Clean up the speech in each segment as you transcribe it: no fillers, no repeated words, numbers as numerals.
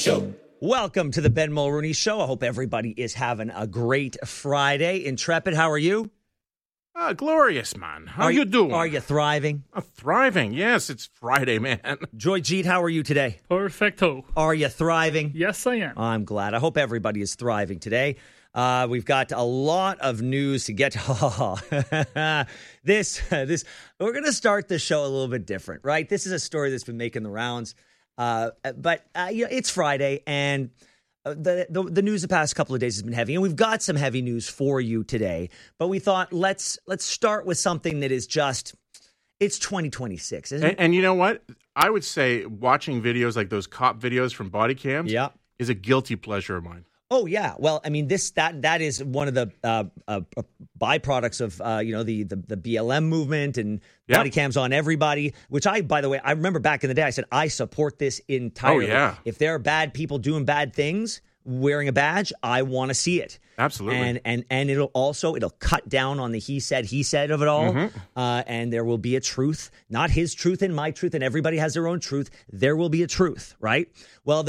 Show. Welcome to the Ben Mulrooney Show. I hope everybody is having a great Friday. Intrepid, how are you? Glorious, man. How you doing? Are you thriving? Thriving, yes. It's Friday, man. Joy Jeet, how are you today? Perfecto. Are you thriving? Yes, I am. I'm glad. I hope everybody is thriving today. We've got a lot of news to get to. This, we're going to start the show a little bit different, right? This is a story that's been making the rounds. But it's Friday, and the news the past couple of days has been heavy, and we've got some heavy news for you today. But we thought let's start with something that is just it's 2026, isn't it? And you know what? I would say watching videos like those cop videos from body cams is a guilty pleasure of mine. Oh yeah, well, I mean that is one of the byproducts of the BLM movement and body cams on everybody. Which by the way, I remember back in the day, I said I support this entirely. Oh yeah, if there are bad people doing bad things, wearing a badge, I want to see it. Absolutely, and it'll cut down on the he said of it all, and there will be a truth, not his truth and my truth, and everybody has their own truth. There will be a truth, right? Well,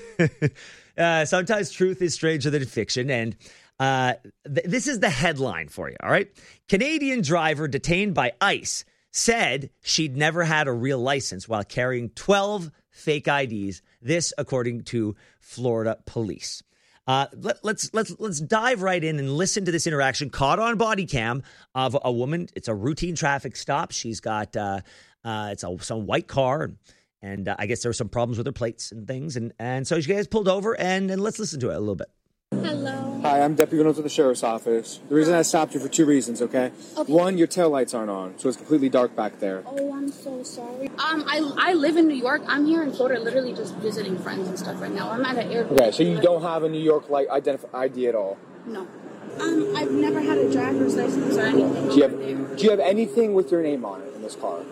sometimes truth is stranger than fiction, and this is the headline for you, all right? Canadian driver detained by ICE said she'd never had a real license while carrying 12 fake IDs, this according to Florida police. Let's dive right in and listen to this interaction caught on body cam of a woman. It's a routine traffic stop. She's got some white car, and I guess there were some problems with her plates and things. And so she gets pulled over, and let's listen to it a little bit. Hello. Hi, I'm Deputy Reynolds with the Sheriff's Office. The reason I stopped you for two reasons, okay? One, your taillights aren't on, so it's completely dark back there. Oh, I'm so sorry. I live in New York. I'm here in Florida literally just visiting friends and stuff right now. I'm at an airport. Okay, so you don't have a New York ID at all? No. I've never had a driver's license or anything. Do you have anything with your name on it in this car?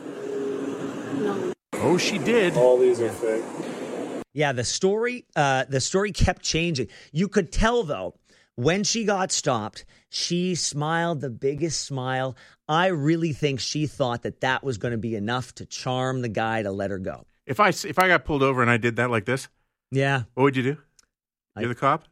No. Oh, she did. All these are fake. Yeah, the story kept changing. You could tell, though, when she got stopped, she smiled the biggest smile. I really think she thought that was going to be enough to charm the guy to let her go. If I got pulled over and I did that like this, yeah, what would you do? You're the cop?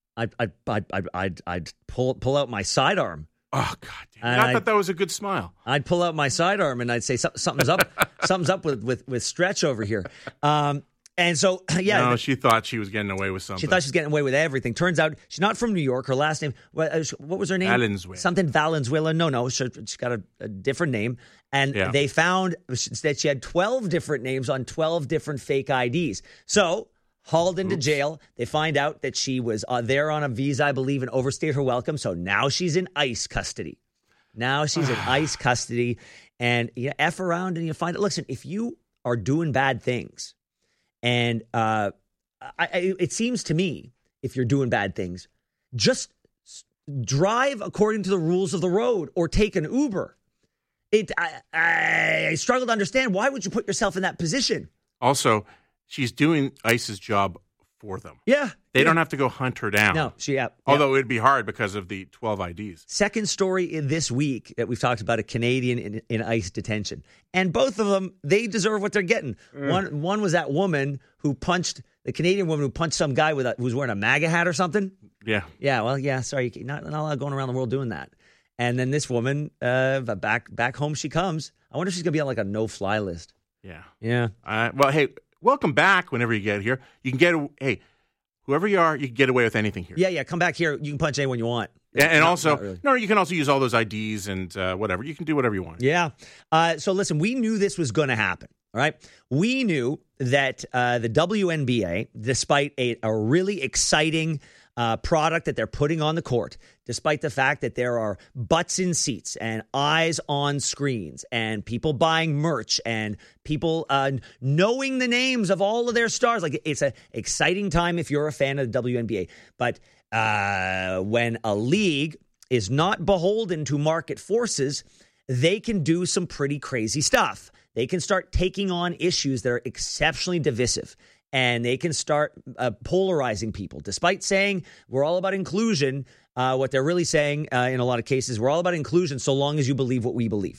I'd pull out my sidearm. Oh God! I thought that was a good smile. I'd pull out my sidearm and I'd say something's up. Something's up with Stretch over here. And so, yeah. No, she thought she was getting away with something. She thought she was getting away with everything. Turns out she's not from New York. Her last name, what was her name? Valenzuela. Something Valenzuela. No. She's got a different name. And they found that she had 12 different names on 12 different fake IDs. So, hauled into jail. They find out that she was there on a visa, I believe, and overstayed her welcome. So now she's in ICE custody. And you F around and you find it. Listen, if you are doing bad things, and it seems to me, if you're doing bad things, just drive according to the rules of the road or take an Uber. I struggle to understand, why would you put yourself in that position? Also, she's doing ICE's job for them. Yeah. They don't have to go hunt her down. No, Although it would be hard because of the 12 IDs. Second story in this week that we've talked about, a Canadian in ICE detention. And both of them, they deserve what they're getting. One was that woman who punched, the Canadian woman who punched some guy who was wearing a MAGA hat or something. Yeah. Yeah, well, yeah, sorry. Not allowed going around the world doing that. And then this woman, back home she comes. I wonder if she's going to be on like a no-fly list. Yeah. Yeah. Well, hey, welcome back whenever you get here. You can get, whoever you are, you can get away with anything here. Yeah, come back here. You can punch anyone you want. And you can also use all those IDs and whatever. You can do whatever you want. Yeah. So listen, we knew this was going to happen, all right? We knew that the WNBA, despite a really exciting product that they're putting on the court, despite the fact that there are butts in seats and eyes on screens and people buying merch and people knowing the names of all of their stars. Like, it's an exciting time if you're a fan of the WNBA. But when a league is not beholden to market forces, they can do some pretty crazy stuff. They can start taking on issues that are exceptionally divisive. And they can start polarizing people. Despite saying we're all about inclusion, what they're really saying in a lot of cases, we're all about inclusion so long as you believe what we believe.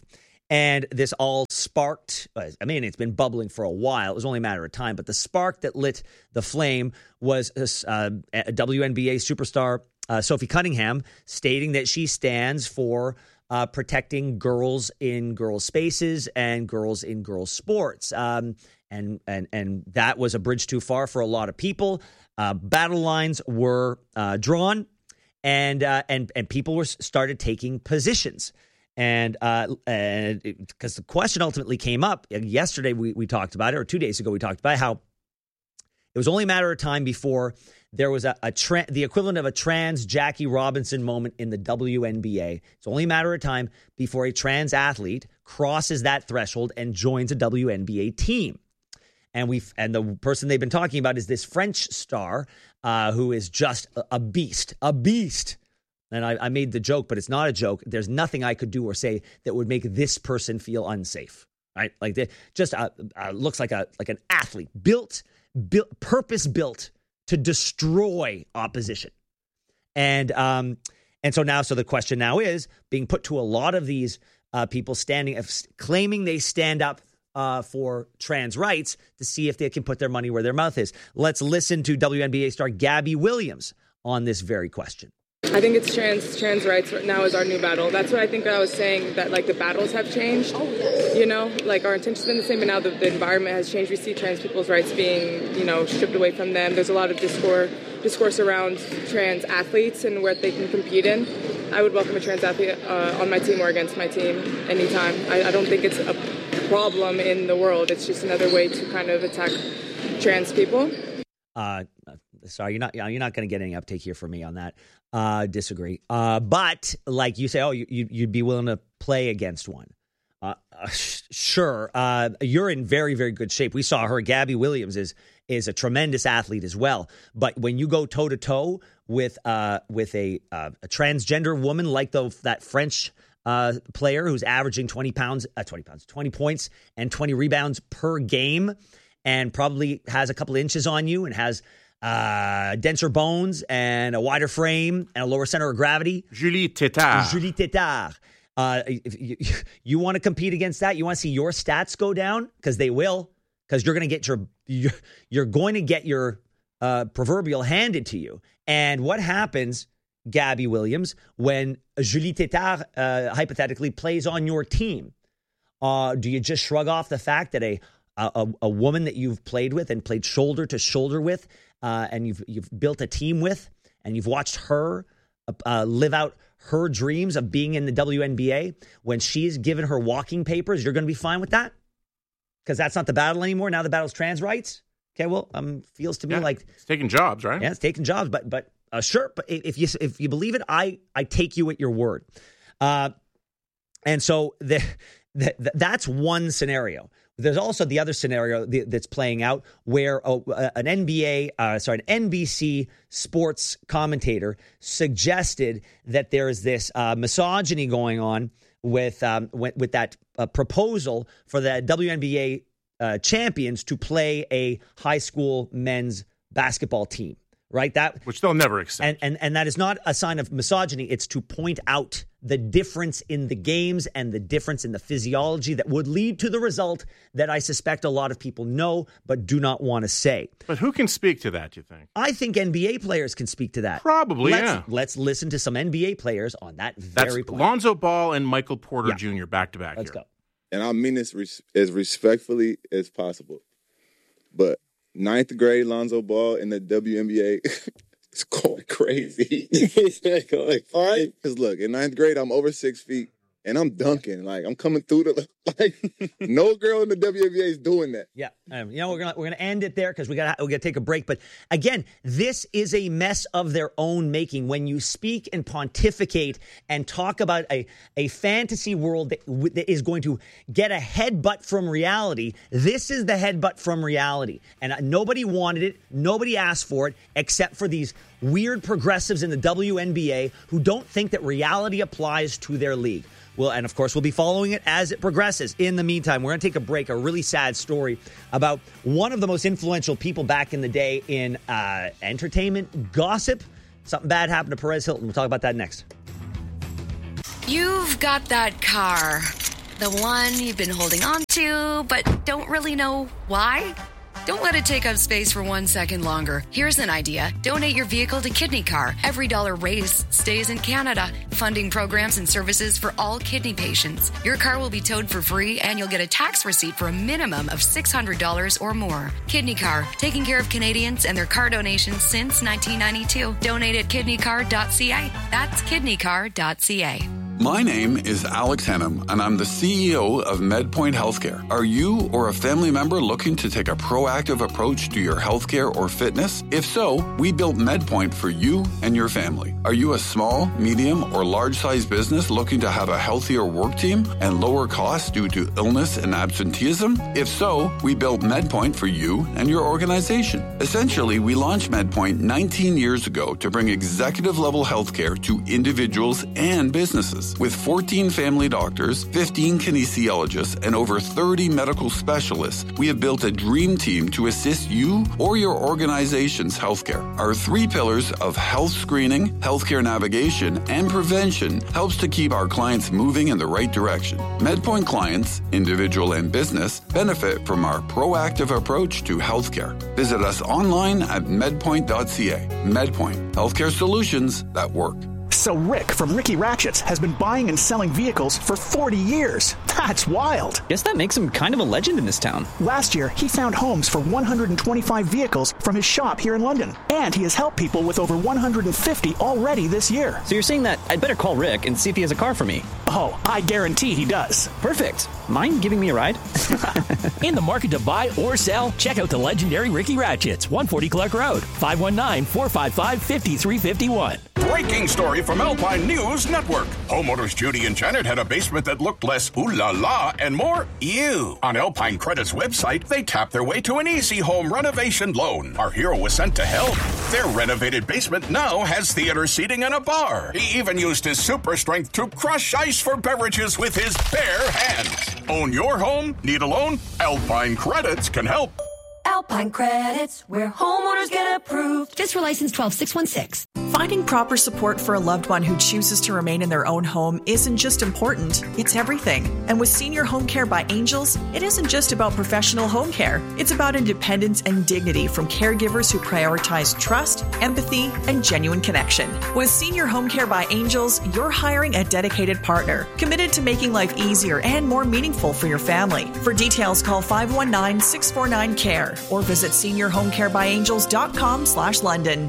And this all sparked, I mean, it's been bubbling for a while. It was only a matter of time. But the spark that lit the flame was WNBA superstar Sophie Cunningham stating that she stands for protecting girls in girls' spaces and girls in girls' sports. And that was a bridge too far for a lot of people. Battle lines were drawn, and people started taking positions. And because the question ultimately came up yesterday, we talked about it, or 2 days ago we talked about how it was only a matter of time before there was the equivalent of a trans Jackie Robinson moment in the WNBA. It's only a matter of time before a trans athlete crosses that threshold and joins a WNBA team. And the person they've been talking about is this French star who is just a beast. And I made the joke, but it's not a joke. There's nothing I could do or say that would make this person feel unsafe, right? Like they just looks like an athlete, purpose built to destroy opposition. And so the question now is being put to a lot of these people claiming they stand up for trans rights to see if they can put their money where their mouth is. Let's listen to WNBA star Gabby Williams on this very question. I think it's trans rights right now is our new battle. That's what I think I was saying, that like the battles have changed. Oh, yes. You know, like our intention's been the same, but now the environment has changed. We see trans people's rights being, stripped away from them. There's a lot of discourse around trans athletes and where they can compete in. I would welcome a trans athlete on my team or against my team anytime. I don't think it's a problem in the world. It's just another way to kind of attack trans people. Sorry, you're not going to get any uptake here from me on that. Disagree. But like you say, you'd be willing to play against one. Sure. You're in very, very good shape. We saw her. Gabby Williams is a tremendous athlete as well. But when you go toe to toe with a transgender woman like that French player who's averaging 20 points and 20 rebounds per game, and probably has a couple of inches on you and has denser bones and a wider frame and a lower center of gravity. Julie Tétard. If you want to compete against that? You want to see your stats go down? Because they will. Because you're going to get your proverbial handed to you. And what happens, Gabby Williams, when Julie Tétard hypothetically plays on your team? Do you just shrug off the fact that a woman that you've played with and played shoulder to shoulder with, and you've built a team with, and you've watched her live out her dreams of being in the WNBA, when she's given her walking papers, you're going to be fine with that? Because that's not the battle anymore. Now the battle's trans rights. Okay, well, feels to me like it's taking jobs, right? Yeah, it's taking jobs, but sure. But if you believe it, I take you at your word. And so that's one scenario. There's also the other scenario that's playing out where an NBC sports commentator suggested that there is this misogyny going on with that proposal for the WNBA champions to play a high school men's basketball team, right? Which they'll never accept. And that is not a sign of misogyny. It's to point out the difference in the games and the difference in the physiology that would lead to the result that I suspect a lot of people know but do not want to say. But who can speak to that, do you think? I think NBA players can speak to that. Probably, yeah. Let's listen to some NBA players on that very point. Lonzo Ball and Michael Porter Jr. back-to-back. Let's go. And I mean this as respectfully as possible. But 9th grade Lonzo Ball in the WNBA... It's going crazy. All right. Because look, in 9th grade, I'm over 6 feet, and I'm dunking. Like, I'm coming through no girl in the WNBA is doing that. Yeah. We're gonna end it there because we gotta take a break. But again, this is a mess of their own making. When you speak and pontificate and talk about a fantasy world that is going to get a headbutt from reality, this is the headbutt from reality. And nobody wanted it. Nobody asked for it except for these weird progressives in the WNBA who don't think that reality applies to their league. And of course, we'll be following it as it progresses. In the meantime, we're going to take a break, a really sad story about one of the most influential people back in the day in entertainment gossip. Something bad happened to Perez Hilton. We'll talk about that next. You've got that car. The one you've been holding on to, but don't really know why? Don't let it take up space for 1 second longer. Here's an idea. Donate your vehicle to Kidney Car. Every dollar raised stays in Canada, funding programs and services for all kidney patients. Your car will be towed for free, and you'll get a tax receipt for a minimum of $600 or more. Kidney Car, taking care of Canadians and their car donations since 1992. Donate at kidneycar.ca. That's kidneycar.ca. My name is Alex Hennam, and I'm the CEO of MedPoint Healthcare. Are you or a family member looking to take a proactive approach to your healthcare or fitness? If so, we built MedPoint for you and your family. Are you a small, medium, or large-sized business looking to have a healthier work team and lower costs due to illness and absenteeism? If so, we built MedPoint for you and your organization. Essentially, we launched MedPoint 19 years ago to bring executive-level healthcare to individuals and businesses. With 14 family doctors, 15 kinesiologists, and over 30 medical specialists, we have built a dream team to assist you or your organization's healthcare. Our 3 pillars of health screening, healthcare navigation, and prevention helps to keep our clients moving in the right direction. MedPoint clients, individual and business, benefit from our proactive approach to healthcare. Visit us online at medpoint.ca. MedPoint, healthcare solutions that work. So Rick from Ricky Ratchets has been buying and selling vehicles for 40 years. That's wild. Guess that makes him kind of a legend in this town. Last year, he found homes for 125 vehicles from his shop here in London. And he has helped people with over 150 already this year. So you're saying that I'd better call Rick and see if he has a car for me? Oh, I guarantee he does. Perfect. Mind giving me a ride? In the market to buy or sell? Check out the legendary Ricky Ratchets, 140 Clark Road, 519-455-5351. Breaking story from Alpine News Network. Homeowners Judy and Janet had a basement that looked less ooh la la and more ew. On Alpine Credit's website, they tapped their way to an easy home renovation loan. Our hero was sent to help. Their renovated basement now has theater seating and a bar. He even used his super strength to crush ice for beverages with his bare hands. Own your home? Need a loan? Alpine Credits can help. Alpine Credits, where homeowners get approved. FSRA license 12616. Finding proper support for a loved one who chooses to remain in their own home isn't just important, it's everything. And with Senior Home Care by Angels, it isn't just about professional home care. It's about independence and dignity from caregivers who prioritize trust, empathy, and genuine connection. With Senior Home Care by Angels, you're hiring a dedicated partner, committed to making life easier and more meaningful for your family. For details, call 519-649-CARE or visit seniorhomecarebyangels.com/London.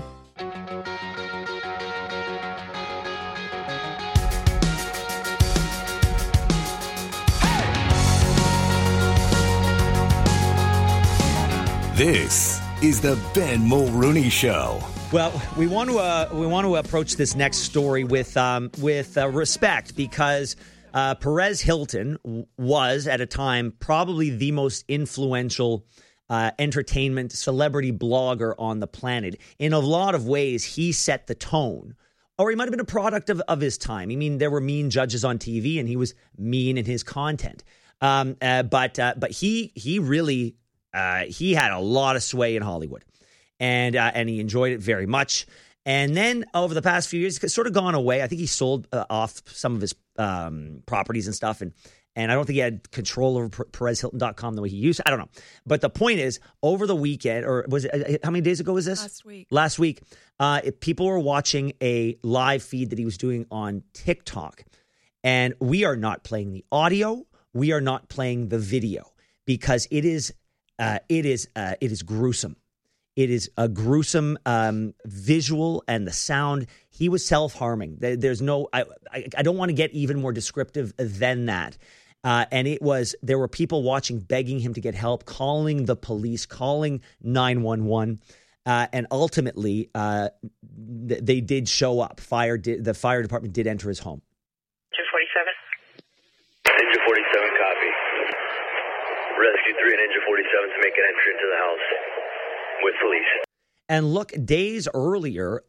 This is the Ben Mulrooney Show. Well, we want to approach this next story with respect, because Perez Hilton was at a time probably the most influential entertainment celebrity blogger on the planet. In a lot of ways, he set the tone. Or he might have been a product of his time. I mean, there were mean judges on TV, and he was mean in his content. But he really he had a lot of sway in Hollywood, and he enjoyed it very much. And then over the past few years, it's sort of gone away. I think he sold off some of his properties and stuff, and I don't think he had control over PerezHilton.com the way he used to. I don't know. But the point is, over the weekend, or was it, how many days ago was this? Last week. People were watching a live feed that he was doing on TikTok. And we are not playing the audio. We are not playing the video, because it is gruesome. It is a gruesome visual, and the sound. He was self-harming. There's no, I don't want to get even more descriptive than that. And there were people watching, begging him to get help, calling the police, calling 911. And ultimately, they did show up. The fire department did enter his home. 247. Ninja 47, copy. Rescue 3 and Ninja 47 to make an entry into the house with police. And look, days earlier,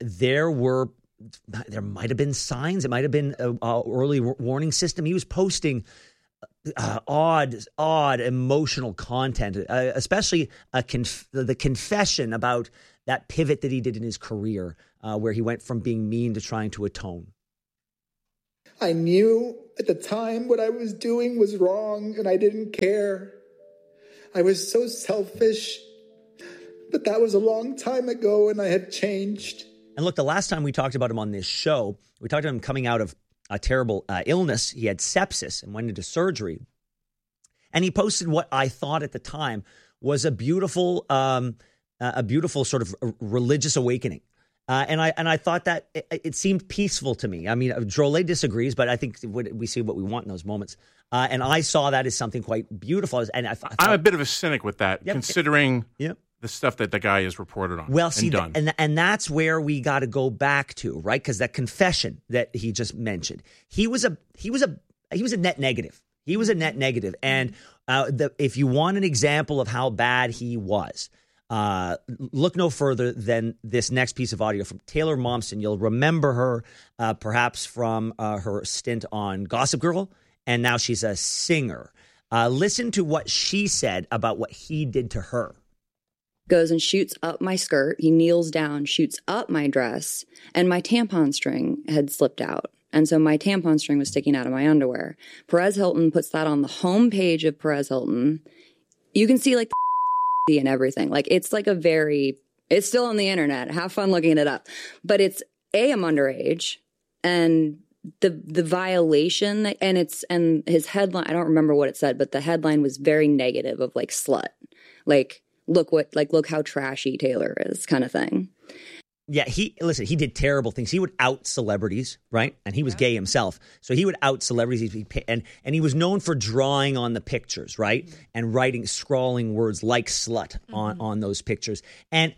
there might have been signs. It might have been an early warning system. He was posting odd, emotional content, especially the confession about that pivot that he did in his career, where he went from being mean to trying to atone. I knew at the time what I was doing was wrong, and I didn't care. I was so selfish, but that was a long time ago, and I had changed. And look, the last time we talked about him on this show, we talked about him coming out of a terrible illness. He had sepsis and went into surgery. And he posted what I thought at the time was a beautiful sort of religious awakening. And I thought that it seemed peaceful to me. I mean, Drolet disagrees, but I think we see what we want in those moments. And I saw that as something quite beautiful. And I'm a bit of a cynic with that, considering the stuff that the guy has reported on. Well, see, and done. And that's where we got to go back to, right? Because that confession that he just mentioned, he was a net negative. He was a net negative. And if you want an example of how bad he was, look no further than this next piece of audio from Taylor Momsen. You'll remember her perhaps from her stint on Gossip Girl, and now she's a singer. Listen to what she said about what he did to her. Goes and shoots up my skirt. He kneels down, shoots up my dress, and my tampon string had slipped out. And so my tampon string was sticking out of my underwear. Perez Hilton puts that on the homepage of Perez Hilton. You can see like the and everything. Like it's like it's still on the internet. Have fun looking it up. But it's I'm underage, and the violation and his headline, I don't remember what it said, but the headline was very negative of like slut. Like look how trashy Taylor is, kind of thing. Yeah, he did terrible things. He would out celebrities, right? And he was gay himself. So he would out celebrities, and he was known for drawing on the pictures, right? And scrawling words like slut on those pictures. And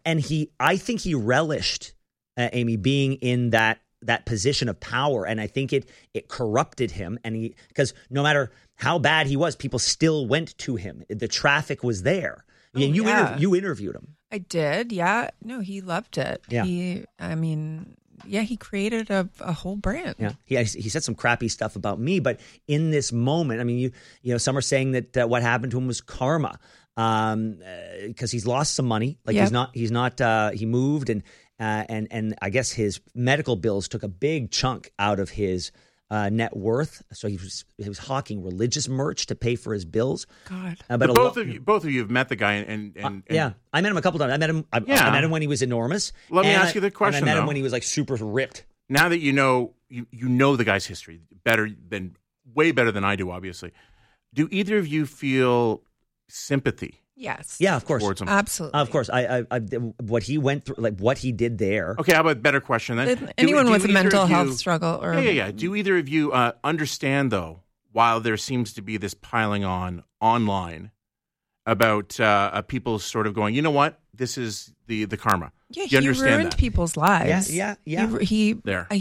I think he relished, Amy, being in that position of power. And I think it corrupted him. And because no matter how bad he was, people still went to him. The traffic was there. And you interviewed him. I did, yeah. No, he loved it. Yeah. He created a whole brand. Yeah, he said some crappy stuff about me, but in this moment, I mean, you know, some are saying that what happened to him was karma, because he's lost some money. Like he moved and I guess his medical bills took a big chunk out of his net worth, so he was hawking religious merch to pay for his bills. God, but both of you have met the guy, and yeah, I met him a couple times. I met him when he was enormous. Let me ask you the question. And I met him when he was like super ripped. Now that you know the guy's history way better than I do, obviously. Do either of you feel sympathy? Yes. Yeah, of course. Towards him? Absolutely. Of course. I what he went through, like what he did there. Okay, how about a better question then? Anyone with a mental health struggle or Yeah. Do either of you understand, though, while there seems to be this piling on online about people sort of going, you know what? This is the karma. Yeah, you understand he ruined that? people's lives. Yeah. He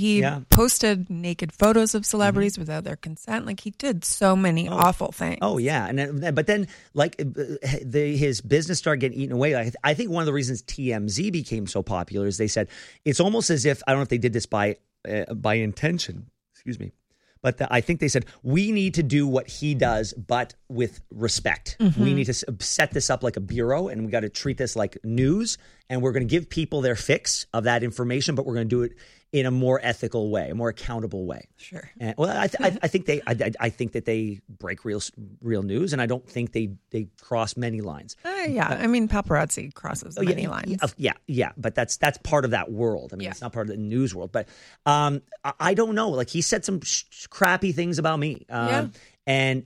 posted naked photos of celebrities without their consent. Like he did so many awful things. Oh yeah, but then like his business started getting eaten away. I think one of the reasons TMZ became so popular is they said it's almost as if, I don't know if they did this by intention. Excuse me. But I think they said, we need to do what he does, but with respect. Mm-hmm. We need to set this up like a bureau, and we got to treat this like news. And we're going to give people their fix of that information, but we're going to do it in a more ethical way, a more accountable way. Sure. And, well, I think that they break real news, and I don't think they cross many lines. I mean, paparazzi crosses many lines. Yeah. But that's part of that world. I mean, it's not part of the news world. But I don't know. Like he said some crappy things about me. And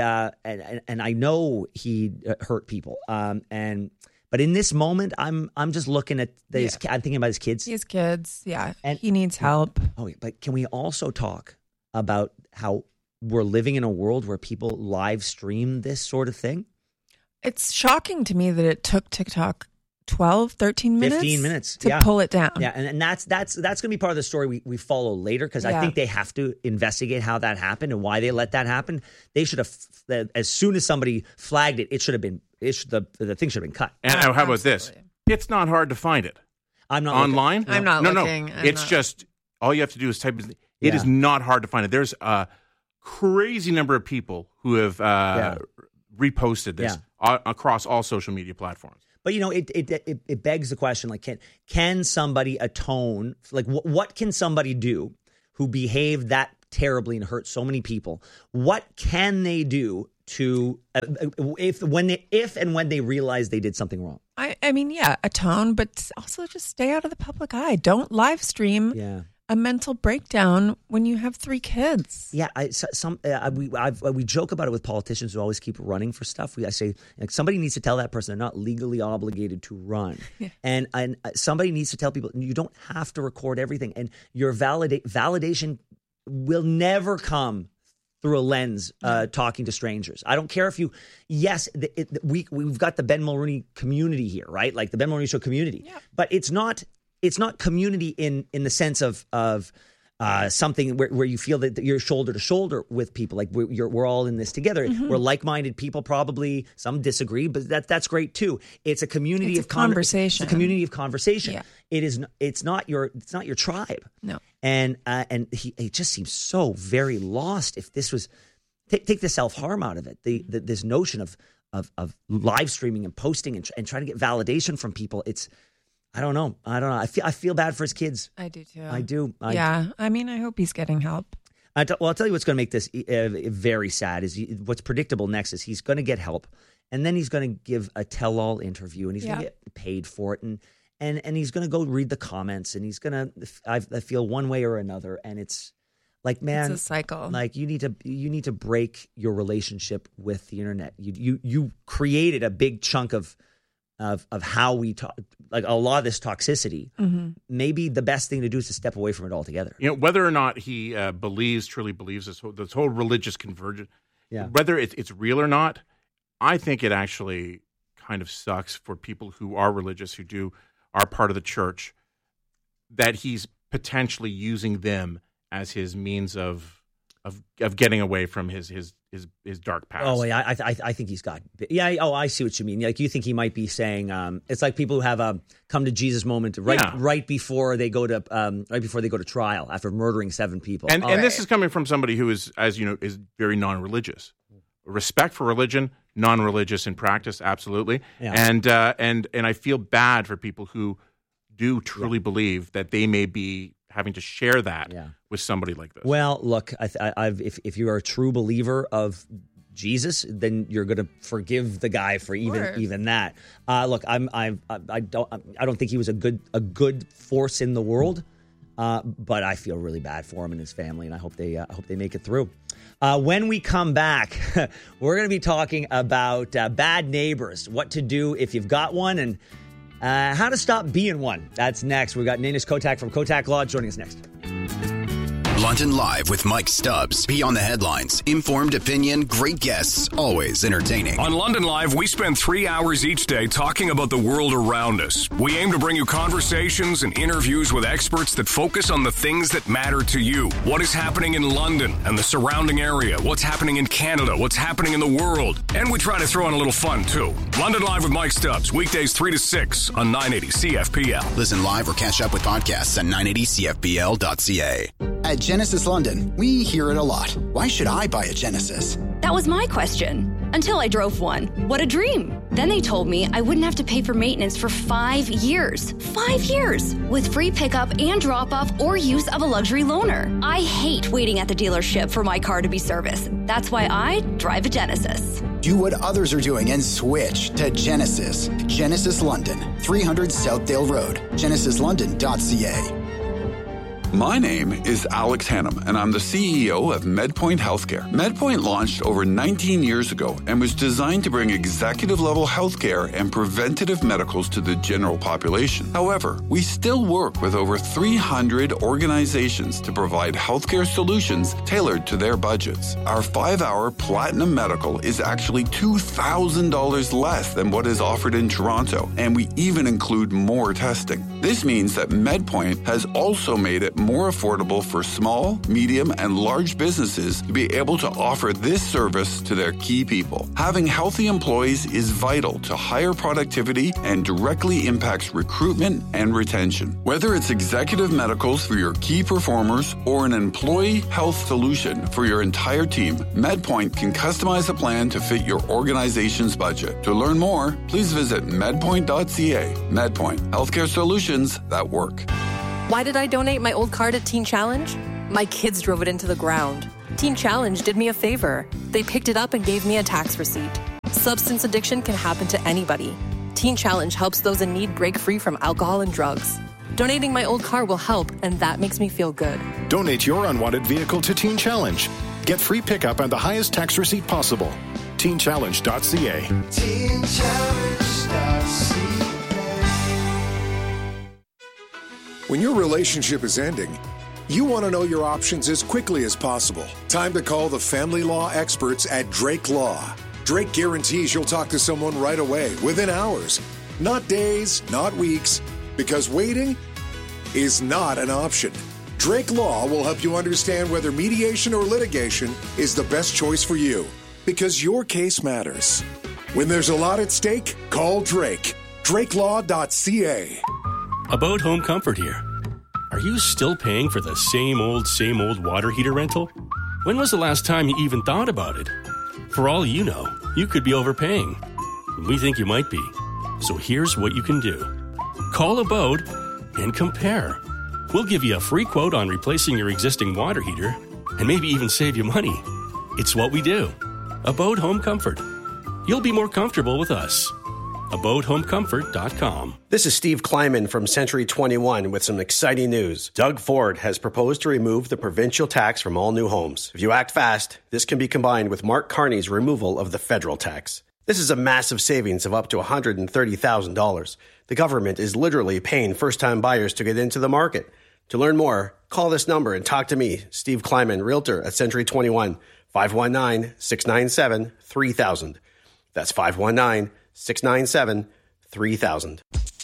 I know he hurt people. But in this moment, I'm just looking at this. I'm thinking about his kids. He has kids. Yeah, and he needs help. Oh, but can we also talk about how we're living in a world where people live stream this sort of thing? It's shocking to me that it took TikTok 12, 13 minutes? 15 minutes to pull it down. Yeah, and that's going to be part of the story we follow later, because I think they have to investigate how that happened and why they let that happen. They should have, as soon as somebody flagged it, the thing should have been cut. And how about this? It's not hard to find it. I'm not online. I'm not looking. It's just all you have to do is type. It is not hard to find it. There's a crazy number of people who have reposted this across all social media platforms. But you know, it begs the question: like, can somebody atone? Like, what can somebody do who behaved that terribly and hurt so many people. What can they do to if and when they realize they did something wrong? I mean, yeah, atone, but also just stay out of the public eye. Don't live stream a mental breakdown when you have 3 kids. Yeah, we joke about it with politicians who always keep running for stuff. I say, like, somebody needs to tell that person they're not legally obligated to run, and somebody needs to tell people you don't have to record everything, and your validation will never come through a lens talking to strangers. I don't care if you. Yes, we've got the Ben Mulroney community here, right? Like the Ben Mulroney Show community, but it's not. It's not community in the sense of something where you feel that you're shoulder to shoulder with people. Like we're all in this together. Mm-hmm. We're like-minded people. Probably some disagree, but that's great too. It's a community of conversation. It's a community of conversation. Yeah. It is. It's not your tribe. No. And he just seems so very lost. If this was take the self-harm out of it, this notion of live streaming and posting and trying to get validation from people. I don't know. I feel bad for his kids. I do too. I do. I mean, I hope he's getting help. I'll tell you what's going to make this very sad is what's predictable next is he's going to get help, and then he's going to give a tell-all interview, and he's going to get paid for it, and he's going to go read the comments, and he's going to I feel one way or another, and it's like, man, it's a cycle. Like you need to break your relationship with the internet. You created a big chunk of how we talk, like a lot of this toxicity. Mm-hmm. Maybe the best thing to do is to step away from it altogether. You know, whether or not he truly believes this whole religious convergence, whether it's real or not, I think it actually kind of sucks for people who are religious, who are part of the church, that he's potentially using them as his means of getting away from his dark past. Oh, yeah, I think he's got. Yeah. Oh, I see what you mean. Like you think he might be saying, it's like people who have a come to Jesus moment right before they go to trial after murdering 7 people. And this is coming from somebody who is, as you know, is very non-religious. Respect for religion, non-religious in practice, absolutely. Yeah. And I feel bad for people who do truly believe that they may be having to share that with somebody like this. Well, look, if you are a true believer of Jesus, then you're going to forgive the guy for even that. Look, I don't think he was a good force in the world, but I feel really bad for him and his family, and I hope they make it through. When we come back, we're going to be talking about bad neighbors, what to do if you've got one, and how to stop being one. That's next. We've got Nanis Kotak from Kotak Law joining us next. London Live with Mike Stubbs. Beyond the headlines. Informed opinion, great guests, always entertaining. On London Live, we spend 3 hours each day talking about the world around us. We aim to bring you conversations and interviews with experts that focus on the things that matter to you. What is happening in London and the surrounding area? What's happening in Canada? What's happening in the world? And we try to throw in a little fun, too. London Live with Mike Stubbs. Weekdays 3 to 6 on 980 CFPL. Listen live or catch up with podcasts at 980CFPL.ca. At Genesis London, we hear it a lot. Why should I buy a Genesis? That was my question. Until I drove one. What a dream. Then they told me I wouldn't have to pay for maintenance for 5 years. 5 years! With free pickup and drop-off or use of a luxury loaner. I hate waiting at the dealership for my car to be serviced. That's why I drive a Genesis. Do what others are doing and switch to Genesis. Genesis London, 300 Southdale Road. GenesisLondon.ca. My name is Alex Hannum, and I'm the CEO of MedPoint Healthcare. MedPoint launched over 19 years ago and was designed to bring executive-level healthcare and preventative medicals to the general population. However, we still work with over 300 organizations to provide healthcare solutions tailored to their budgets. Our 5-hour Platinum Medical is actually $2,000 less than what is offered in Toronto, and we even include more testing. This means that MedPoint has also made it more affordable for small, medium, and large businesses to be able to offer this service to their key people. Having healthy employees is vital to higher productivity and directly impacts recruitment and retention. Whether it's executive medicals for your key performers or an employee health solution for your entire team, MedPoint can customize a plan to fit your organization's budget. To learn more, please visit medpoint.ca. MedPoint, healthcare solutions that work. Why did I donate my old card at Teen Challenge? My kids drove it into the ground. Teen Challenge did me a favor. They picked it up and gave me a tax receipt. Substance addiction can happen to anybody. Teen Challenge helps those in need break free from alcohol and drugs. Donating my old car will help, and that makes me feel good. Donate your unwanted vehicle to Teen Challenge. Get free pickup and the highest tax receipt possible. TeenChallenge.ca. When your relationship is ending, you want to know your options as quickly as possible. Time to call the family law experts at Drake Law. Drake guarantees you'll talk to someone right away, within hours. Not days, not weeks, because waiting is not an option. Drake Law will help you understand whether mediation or litigation is the best choice for you, because your case matters. When there's a lot at stake, call Drake. DrakeLaw.ca. About Home Comfort here. Are you still paying for the same old water heater rental? When was the last time you even thought about it? For all you know, you could be overpaying. We think you might be. So here's what you can do. Call Abode and compare. We'll give you a free quote on replacing your existing water heater and maybe even save you money. It's what we do. Abode Home Comfort. You'll be more comfortable with us. AbodeHomeComfort.com. This is Steve Kleiman from Century 21 with some exciting news. Doug Ford has proposed to remove the provincial tax from all new homes. If you act fast, this can be combined with Mark Carney's removal of the federal tax. This is a massive savings of up to $130,000. The government is literally paying first-time buyers to get into the market. To learn more, call this number and talk to me, Steve Kleiman, Realtor at Century 21, 519-697-3000. That's 519-697-3000.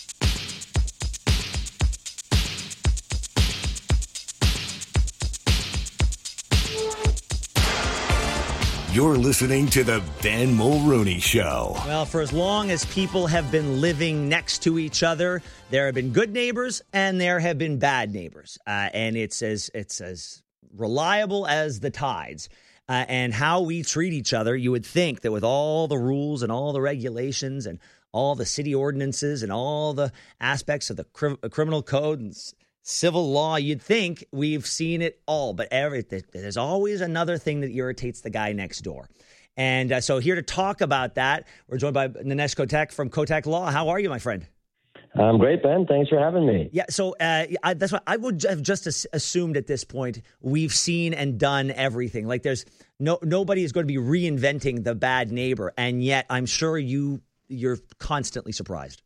You're listening to the Ben Mulrooney Show. Well, for as long as people have been living next to each other, there have been good neighbors and there have been bad neighbors. And it's as reliable as the tides. And how we treat each other, you would think that with all the rules and all the regulations and all the city ordinances and all the aspects of the criminal code and civil law, you'd think we've seen it all. But there's always another thing that irritates the guy next door. And so here to talk about that, we're joined by Nanesh Kotek from Kotek Law. How are you, my friend? I'm great, Ben. Thanks for having me. Yeah, so that's what I would have just assumed at this point. We've seen and done everything. Like there's nobody is going to be reinventing the bad neighbor, and yet I'm sure you're constantly surprised.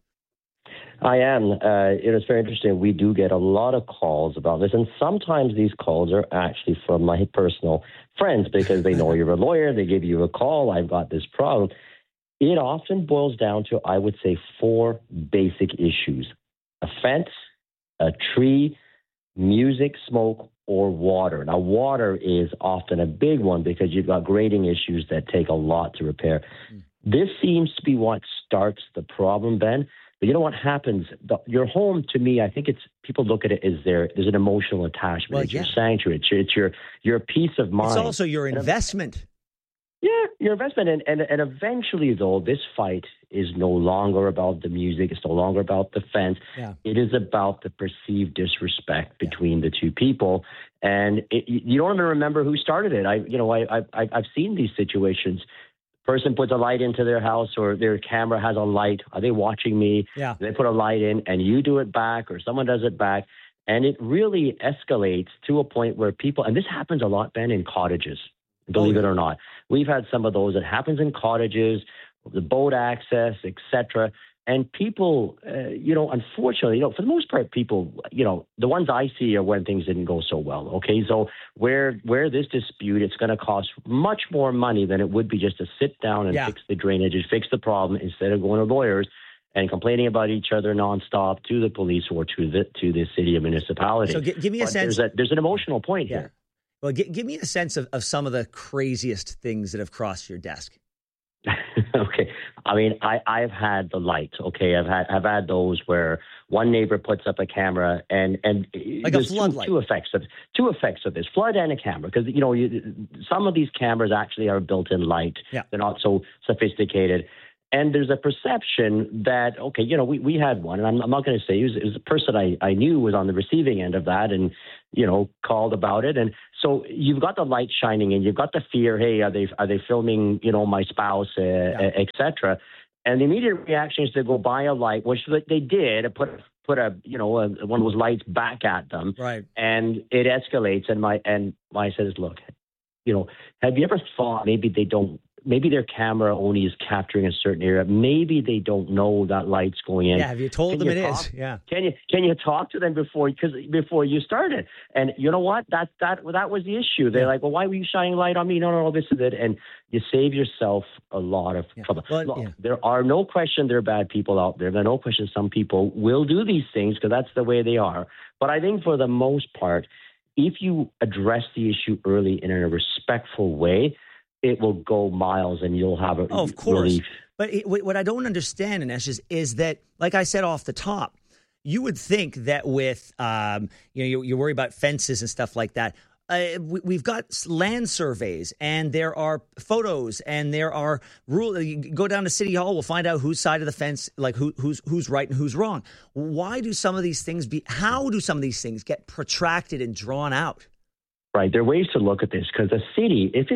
I am. It's very interesting. We do get a lot of calls about this, and sometimes these calls are actually from my personal friends because they know you're a lawyer. They give you a call. I've got this problem. It often boils down to, I would say, 4 basic issues: a fence, a tree, music, smoke, or water. Now, water is often a big one because you've got grading issues that take a lot to repair. This seems to be what starts the problem, Ben. But you know what happens? Your home, to me, I think people look at it as there's an emotional attachment. Well, it's your sanctuary. It's your peace of mind. It's also your investment. Yeah, your investment. And eventually, though, this fight is no longer about the music. It's no longer about the fence. Yeah. It is about the perceived disrespect between the two people. And you don't even remember who started it. I've seen these situations. Person puts a light into their house or their camera has a light. Are they watching me? Yeah. They put a light in and you do it back or someone does it back. And it really escalates to a point where people, and this happens a lot, Ben, in cottages, believe it or not. We've had some of those. It happens in cottages, the boat access, etc. And people, unfortunately, for the most part, people, the ones I see are when things didn't go so well. Okay, so where this dispute, it's going to cost much more money than it would be just to sit down and fix the drainage and fix the problem instead of going to lawyers and complaining about each other nonstop to the police or to the city or municipality. So give me a sense. There's an emotional point here. Well, give me a sense of some of the craziest things that have crossed your desk. Okay. I mean, I've had the light. Okay. I've had those where one neighbor puts up a camera and like a floodlight. Two effects of this: flood and a camera. Because some of these cameras actually are built-in light. Yeah. They're not so sophisticated. And there's a perception that, okay, we had one, and I'm not going to say it was a person I knew was on the receiving end of that and, called about it. And so you've got the light shining and you've got the fear, hey, are they filming, my spouse, et cetera. And the immediate reaction is to go buy a light, which they did, put a one of those lights back at them. Right. And it escalates. And my says, look, have you ever thought maybe their camera only is capturing a certain area. Maybe they don't know that light's going in. Yeah, have you told them it is? Yeah. Can you talk to them before you started? And you know what? That was the issue. They're like, well, why were you shining light on me? No, this is it. And you save yourself a lot of trouble. Well, look, there are no question there are bad people out there. There are no question some people will do these things because that's the way they are. But I think for the most part, if you address the issue early and in a respectful way, it will go miles and you'll have a of course. Relief. But what I don't understand, Inesh, is that, like I said off the top, you would think that with, you worry about fences and stuff like that. We've got land surveys and there are photos and there are rules. You go down to City Hall, we'll find out whose side of the fence, like who's right and who's wrong. How do some of these things get protracted and drawn out? Right. There are ways to look at this because the city, if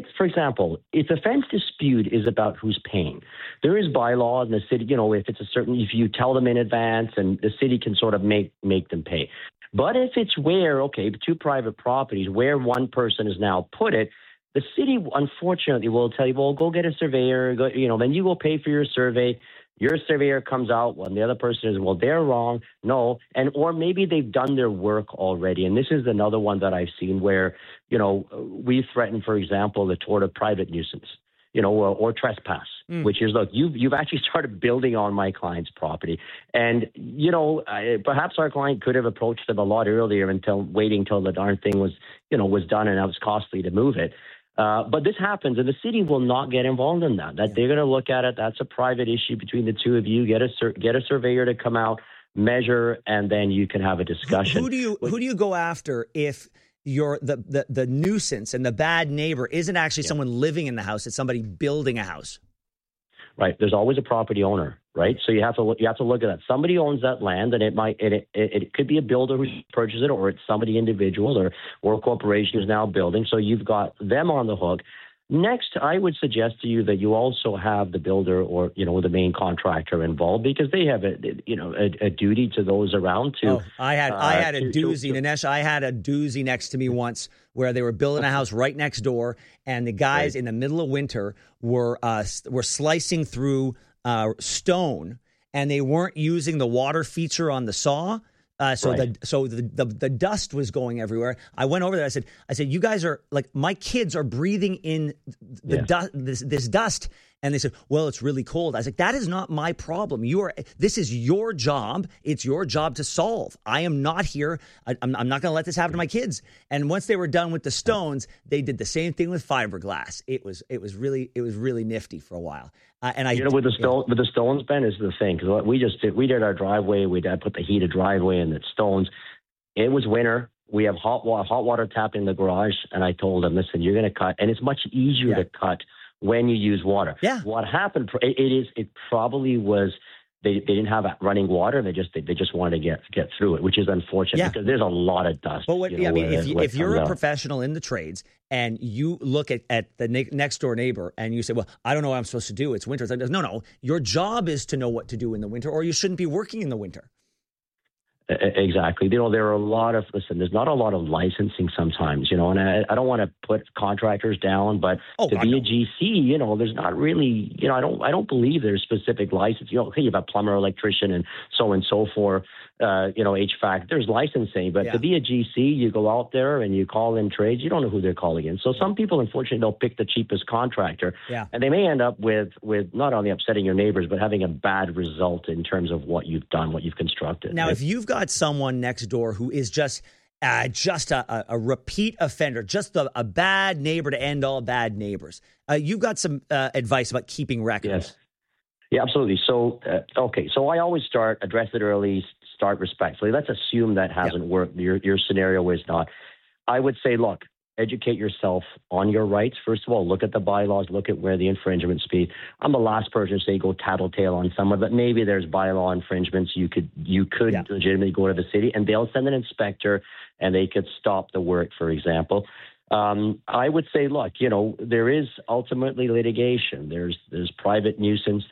a fence dispute is about who's paying, there is bylaw in the city, if you tell them in advance and the city can sort of make them pay. But if it's two private properties where one person has now put it, the city, unfortunately, will tell you, well, go get a surveyor, then you go pay for your survey. Your surveyor comes out when the other person is, well, they're wrong. No. Or maybe they've done their work already. And this is another one that I've seen where, we threaten, for example, the tort of private nuisance, or trespass, which is, look, you've actually started building on my client's property. And, perhaps our client could have approached them a lot earlier waiting till the darn thing was done and it was costly to move it. But this happens, and the city will not get involved in that. They're going to look at it. That's a private issue between the two of you. Get a surveyor to come out, measure, and then you can have a discussion. Who do you go after if you're the nuisance and the bad neighbor isn't actually someone living in the house? It's somebody building a house. Right. There's always a property owner, right? So you have to look at that. Somebody owns that land, and it could be a builder who's purchased it, or it's somebody individual or a corporation who's now building. So you've got them on the hook. Next, I would suggest to you that you also have the builder or the main contractor involved because they have a duty to those around too. Oh, I had a doozy, Ninesh. I had a doozy next to me once where they were building a house right next door, and the guys in the middle of winter were slicing through stone, and they weren't using the water feature on the saw. So the dust was going everywhere. I went over there. I said, you guys are like, my kids are breathing in the dust, this dust. And they said, well, it's really cold. I was like, that is not my problem. This is your job. It's your job to solve. I am not here. I'm not going to let this happen to my kids. And once they were done with the stones, they did the same thing with fiberglass. It was really nifty for a while. With the stones, Ben, is the thing because we did our driveway. I put the heated driveway in the stones. It was winter. We have hot water tap in the garage, and I told them, listen, you're going to cut, and it's much easier to cut when you use water. Yeah. What happened? It probably was they didn't have running water. They just wanted to get through it, which is unfortunate because there's a lot of dust. But if you're a professional in the trades and you look at the next door neighbor and you say, well, I don't know what I'm supposed to do. It's winter. It's like, no. Your job is to know what to do in the winter, or you shouldn't be working in the winter. Exactly. There are a lot of, there's not a lot of licensing sometimes, and I don't want to put contractors down, but a GC, there's not really, I don't believe there's specific license. Okay, you have a plumber, electrician, and so forth, HVAC, there's licensing, but to be a GC, you go out there and you call in trades, you don't know who they're calling in. So some people, unfortunately, don't pick the cheapest contractor, and they may end up with not only upsetting your neighbors, but having a bad result in terms of what you've done, what you've constructed. Now, if you've got someone next door who is just a repeat offender, just a bad neighbor to end all bad neighbors, you've got some advice about keeping records. Yes. Yeah, absolutely. So, so I always address it early, start respectfully. Let's assume that hasn't worked. Your scenario is not. I would say, look, educate yourself on your rights. First of all, look at the bylaws, look at where the infringements be. I'm the last person to say go tattletale on someone, but maybe there's bylaw infringements. You could legitimately go to the city and they'll send an inspector and they could stop the work, for example. I would say, look, there is ultimately litigation. There's private nuisance.